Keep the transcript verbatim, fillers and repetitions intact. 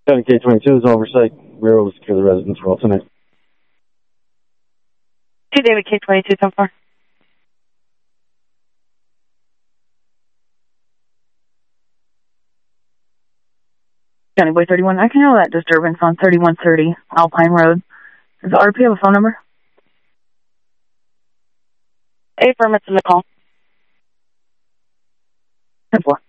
County K twenty-two is oversight. Bureau will secure the residence well tonight. Two David K twenty-two, so far. County Boy thirty-one, I can handle that disturbance on thirty-one thirty Alpine Road. Does the R P have a phone number? A affirmative to the call. ten four.